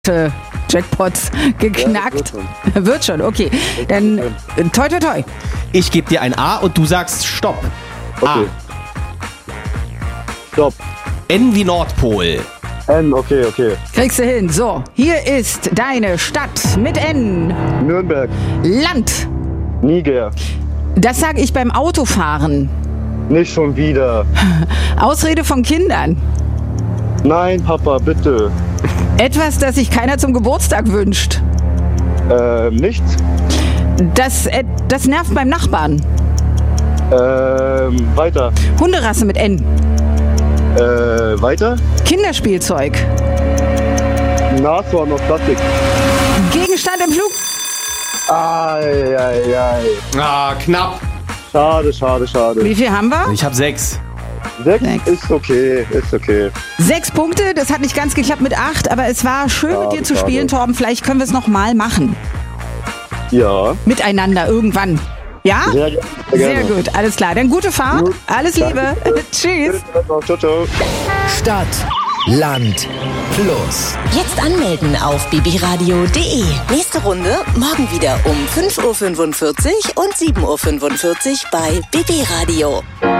Jackpots geknackt. Ja, wird schon, okay. Dann toi toi toi. Ich gebe dir ein A und du sagst Stopp. Okay. Stopp. N wie Nordpol. N, okay. Kriegst du hin. So, hier ist deine Stadt mit N. Nürnberg. Land. Niger. Das sage ich beim Autofahren. Nicht schon wieder. Ausrede von Kindern. Nein, Papa, bitte. Etwas, das sich keiner zum Geburtstag wünscht. Nichts. Das nervt beim Nachbarn. Weiter. Hunderasse mit N. Weiter. Kinderspielzeug. Nashorn aus Plastik. Gegenstand im Flug. Ei. Ah, knapp. Schade. Wie viel haben wir? Ich habe 6. 6 Sechs. ist okay. 6 Punkte, das hat nicht ganz geklappt mit 8, aber es war schön mit dir zu Schade. spielen, Torben. Vielleicht können wir es nochmal machen. Ja. Miteinander irgendwann. Ja? Sehr gerne. Sehr gut, alles klar. Dann gute Fahrt. Gut. Alles Liebe. Tschüss. Ciao. Stadt, Land, Plus. Jetzt anmelden auf bbradio.de. Nächste Runde morgen wieder um 5.45 Uhr und 7.45 Uhr bei BB Radio.